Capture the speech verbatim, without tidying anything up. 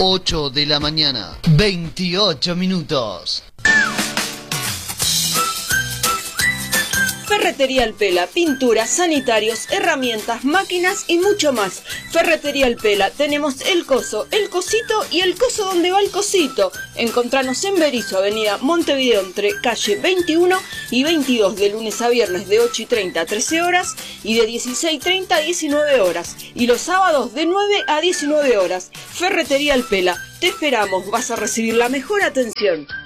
ocho de la mañana, veintiocho minutos. Ferretería El Pela, pinturas, sanitarios, herramientas, máquinas y mucho más. Ferretería El Pela, tenemos el coso, el cosito y el coso donde va el cosito. Encontranos en Berizo, avenida Montevideo, entre calle veintiuno y veintidós, de lunes a viernes de ocho y treinta a trece horas y de dieciséis y treinta a diecinueve horas. Y los sábados de nueve a diecinueve horas. Ferretería El Pela, te esperamos, vas a recibir la mejor atención.